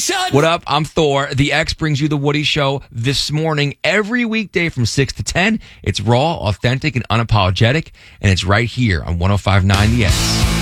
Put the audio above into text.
son. What up? I'm Thor. The X brings you The Woody Show this morning, every weekday from 6 to 10. It's raw, authentic, and unapologetic, and it's right here on 105.9 The X.